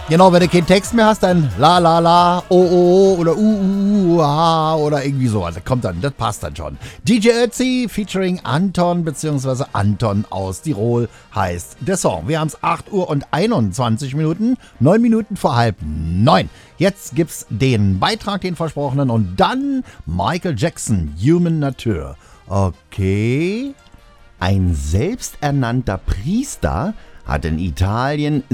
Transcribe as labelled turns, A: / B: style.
A: Genau, wenn du keinen Text mehr hast, dann la la la, oh oder ah oder irgendwie sowas. Das kommt dann, das passt dann schon. DJ Ötzi featuring Anton bzw. Anton aus Tirol heißt der Song. Wir haben es 8 Uhr und 21 Minuten, 9 Minuten vor 8:30. Jetzt gibt's den Beitrag, den versprochenen, und dann Michael Jackson, Human Nature. Okay. Ein selbsternannter Priester hat in Italien